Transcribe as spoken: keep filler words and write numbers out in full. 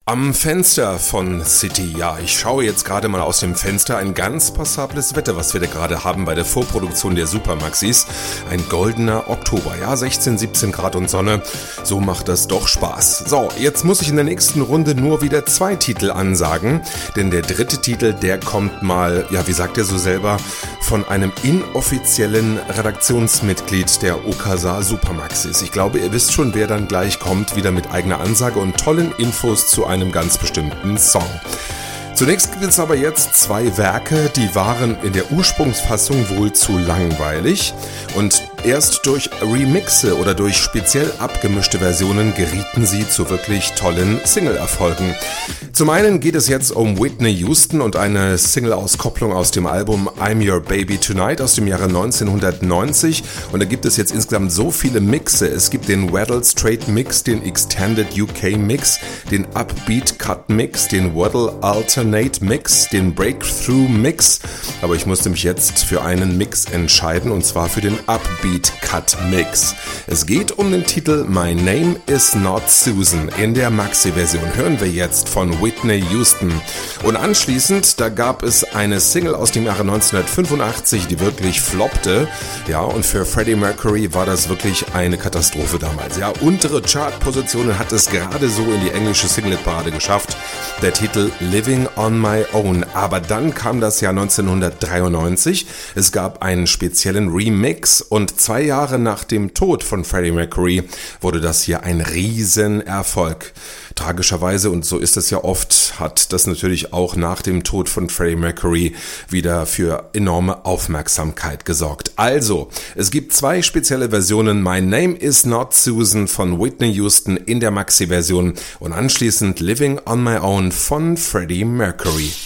Am Fenster von City, ja, ich schaue jetzt gerade mal aus dem Fenster, ein ganz passables Wetter, was wir da gerade haben bei der Vorproduktion der Supermaxis. Ein goldener Oktober, ja, sechzehn, siebzehn Grad und Sonne, so macht das doch Spaß. So, jetzt muss ich in der nächsten Runde nur wieder zwei Titel ansagen, denn der dritte Titel, der kommt mal, ja, wie sagt er so selber, von einem inoffiziellen Redaktionsmitglied der Okasa Supermaxis. Ich glaube, ihr wisst schon, wer dann gleich kommt, wieder mit eigener Ansage und tollen Infos zu einem ganz bestimmten Song. Zunächst gibt es aber jetzt zwei Werke, die waren in der Ursprungsfassung wohl zu langweilig und erst durch Remixe oder durch speziell abgemischte Versionen gerieten sie zu wirklich tollen Single-Erfolgen. Zum einen geht es jetzt um Whitney Houston und eine Single-Auskopplung aus dem Album I'm Your Baby Tonight aus dem Jahre neunzehnhundertneunzig und da gibt es jetzt insgesamt so viele Mixe. Es gibt den Waddle Straight Mix, den Extended U K Mix, den Upbeat Cut Mix, den Waddle Alternate Mix, den Breakthrough Mix, aber ich musste mich jetzt für einen Mix entscheiden und zwar für den Upbeat Cut Mix. Es geht um den Titel My Name Is Not Susan. In der Maxi-Version hören wir jetzt von Whitney Houston. Und anschließend, da gab es eine Single aus dem Jahre neunzehnhundertfünfundachtzig, die wirklich floppte. Ja, und für Freddie Mercury war das wirklich eine Katastrophe damals. Ja, untere Chartpositionen hat es gerade so in die englische Singlet-Parade geschafft. Der Titel Living on My Own. Aber dann kam das Jahr neunzehnhundertdreiundneunzig. Es gab einen speziellen Remix und zwei Jahre nach dem Tod von Freddie Mercury wurde das hier ein Riesenerfolg. Tragischerweise, und so ist es ja oft, hat das natürlich auch nach dem Tod von Freddie Mercury wieder für enorme Aufmerksamkeit gesorgt. Also, es gibt zwei spezielle Versionen. My Name Is Not Susan von Whitney Houston in der Maxi-Version und anschließend Living on My Own von Freddie Mercury.